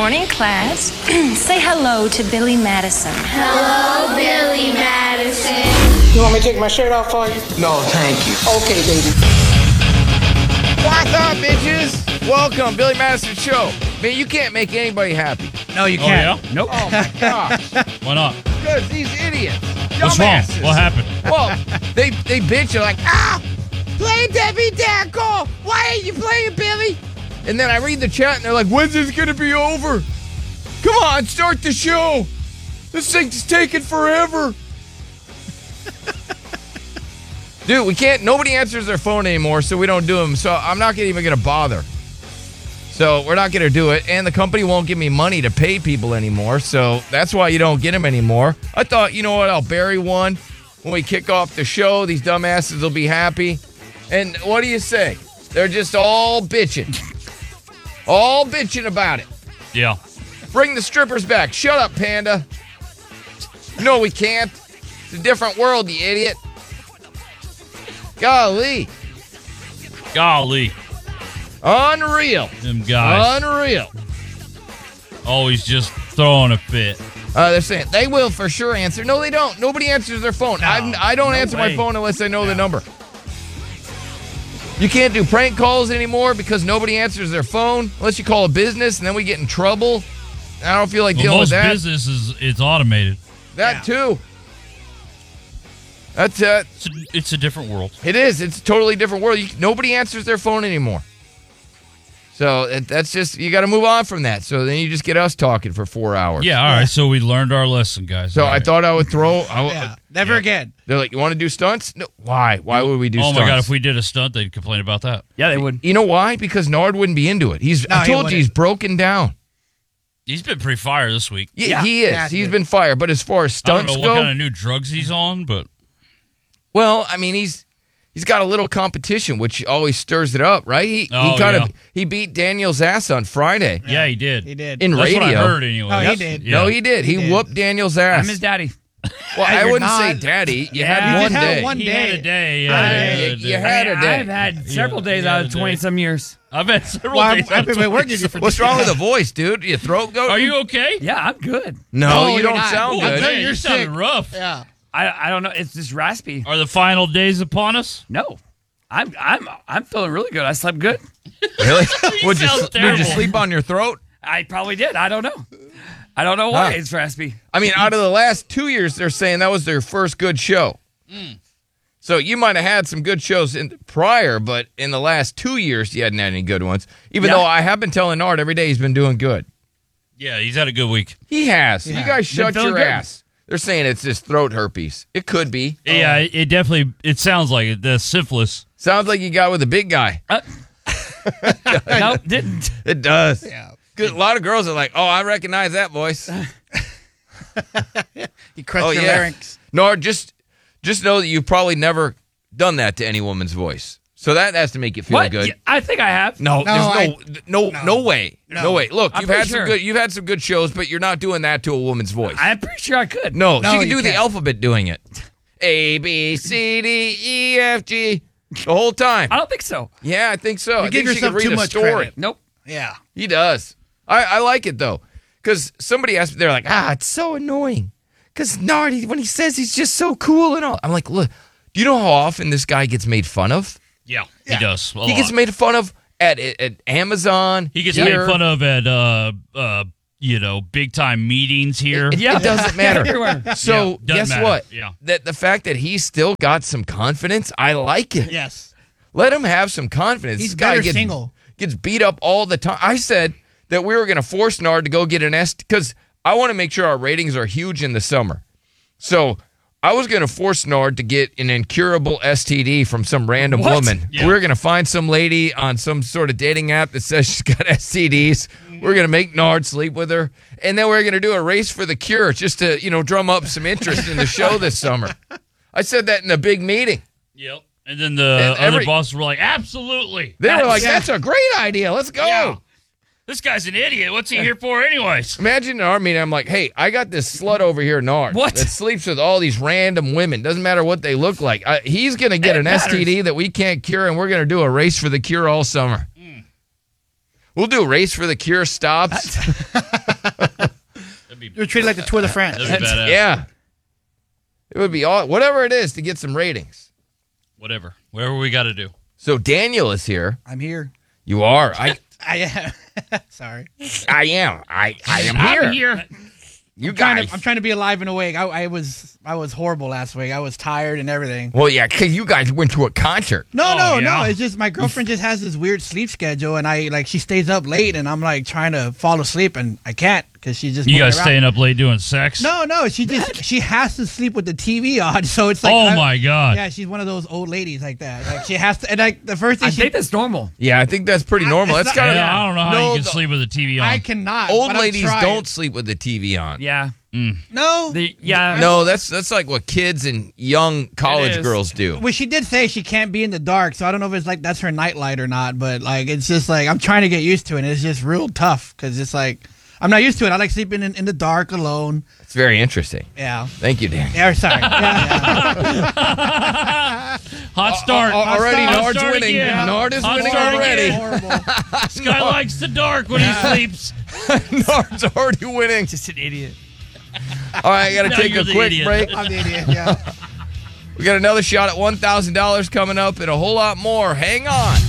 morning, class. Say hello to Billy Madison. Hello, Billy Madison. You want me to take my shirt off for you? No, thank you. Okay, baby. What's up, bitches? Welcome, Billy Madison Show. Man, you can't make anybody happy. No, you can't. Yeah? Nope. Oh, my gosh. Why not? Because these idiots. What's wrong? Dumbasses. What happened? Well, they bitch. They're like, play Debbie Dackle. Why ain't you playing, Billy? And then I read the chat, and they're like, when's this going to be over? Come on, start the show. This thing's taking forever. Dude, we can't. Nobody answers their phone anymore, so we don't do them. So I'm not even going to bother. So we're not going to do it. And the company won't give me money to pay people anymore. So that's why you don't get them anymore. I thought, you know what, I'll bury one. When we kick off the show, these dumbasses will be happy. And what do you say? They're just all bitching. All bitching about it. Yeah. Bring the strippers back. Shut up, Panda. No, we can't. It's a different world, you idiot. Golly. Unreal. Them guys. Unreal. Always just throwing a fit. They're saying they will for sure answer. No, they don't. Nobody answers their phone. I don't answer my phone unless I know the number. You can't do prank calls anymore because nobody answers their phone unless you call a business, and then we get in trouble. I don't feel like dealing with that. Most business it's automated. That too. That's it. It's a different world. It is. It's a totally different world. Nobody answers their phone anymore. So that's just, you got to move on from that. So then you just get us talking for 4 hours. Yeah, all right. So we learned our lesson, guys. So all I right. thought I would throw. Never again. They're like, you want to do stunts? No. Why? Why would we do stunts? Oh, my God. If we did a stunt, they'd complain about that. Yeah, they would. You know why? Because Nard wouldn't be into it. I told you he's broken down. He's been pretty fire this week. Yeah, he is. He's been fired. But as far as stunts I don't know go, what kind of new drugs he's on, but. Well, I mean, he's got a little competition, which always stirs it up, right? He beat Daniel's ass on Friday. Yeah, he did. He did. In That's radio. what I heard anyway. No, he did. Yeah. No, he did. He whooped Daniel's ass. I'm his daddy. Well, I You're wouldn't not. say daddy. You Yeah, had you one did have day. one He had day. a day. You had a day. I've had several days Yeah, out of a day. 20-some years. I've had several Well, days. I've been working you for What's wrong with the voice, dude? Your throat go? Are you okay? Yeah, I'm good. No, you you're don't not. sound Oh, good. man, You're you're sounding sick. rough. Yeah. I don't know. It's just raspy. Are the final days upon us? No, I'm feeling really good. I slept good. Really? Would sounds you terrible. sleep on your throat? I probably did. I don't know. I don't know why Huh. it's raspy. I mean, out of the last 2 years, they're saying that was their first good show. So you might have had some good shows prior, but in the last 2 years, you hadn't had any good ones. Even though I have been telling Nard every day he's been doing good. Yeah, he's had a good week. He has. Yeah. You guys shut feeling your good. ass. They're saying it's just throat herpes. It could be. Yeah, it definitely, it sounds like it. The syphilis. Sounds like you got with a big guy. No, didn't. It does. Yeah. 'Cause a lot of girls are like, oh, I recognize that voice. He crushed your larynx. Nard, just know that you've probably never done that to any woman's voice. So that has to make you feel What? good. Yeah, I think I have. No, No, there's no way. No way. Look, I'm you've had pretty some sure. good shows, but you're not doing that to a woman's voice. I'm pretty sure I could. No, No, she can you do the can't. alphabet doing it. A, B, C, D, E, F, G. The whole time. I don't think so. Yeah, I think so. I give think she can yourself read too a much story. credit. Nope. Yeah. He does. I like it, though. Because somebody asked me, they're like, it's so annoying. Because Nard, when he says he's just so cool and all. I'm like, look, do you know how often this guy gets made fun of? Yeah, he does. He gets made fun of at Amazon. He gets here. made fun of at, big time meetings here. It doesn't matter. Everywhere. So Yeah, doesn't guess matter. what? Yeah. That the fact that he's still got some confidence, I like it. Yes. Let him have some confidence. He's This guy better single. gets beat up all the time. I said that we were going to force Nard to go get an because I want to make sure our ratings are huge in the summer. So I was going to force Nard to get an incurable STD from some random woman. Yeah. We were going to find some lady on some sort of dating app that says she's got STDs. We're going to make Nard sleep with her. And then we're going to do a race for the cure just to, drum up some interest in the show this summer. I said that in a big meeting. Yep. And then the And other bosses were like, absolutely. They were like, that's a great idea. Let's go. Yeah. This guy's an idiot. What's he here for anyways? Imagine in our meeting, I'm like, hey, I got this slut over here, Nard. What? That sleeps with all these random women. Doesn't matter what they look like. He's going to get It an matters. STD that we can't cure, and we're going to do a race for the cure all summer. We'll do Race for the Cure stops. You're treated like the Tour de France. That'd be badass. Yeah. It would be all whatever it is to get some ratings. Whatever we got to do. So Daniel is here. I'm here. You are. I am. Sorry. I am. I am here. I'm here. You I'm guys. trying to be alive and awake. I was horrible last week. I was tired and everything. Well, yeah, because you guys went to a concert. No. yeah. It's just my girlfriend just has this weird sleep schedule, and she stays up late, and I'm like trying to fall asleep, and I can't because she's just. You moving guys around. staying up late doing sex? No, she has to sleep with the TV on, so it's like. Oh my God. Yeah, she's one of those old ladies like that. Like she has to, and like the first thing I think that's normal. Yeah, I think that's pretty normal. it's That's not- kind of. Yeah, I don't know how you can the sleep with the TV on. I cannot. Old but I'm ladies trying. don't sleep with the TV on. Yeah. No. No, that's like what kids and young college is. girls do. Well, she did say she can't be in the dark, so I don't know if it's like that's her nightlight or not. But like, it's just like I'm trying to get used to it. And it's just real tough because it's like I'm not used to it. I like sleeping in the dark alone. It's very interesting. Yeah. Thank you, Dan. Yeah. Sorry. Yeah. Hot start. Already, start. Nard's Start winning. again. Nard is Hot winning start already. again. Horrible. Sky likes the dark when he sleeps. Nard's already winning. Just an idiot. All right, I got to No, take you're a the quick idiot. break. I'm the idiot. Yeah. We got another shot at $1,000 coming up and a whole lot more. Hang on.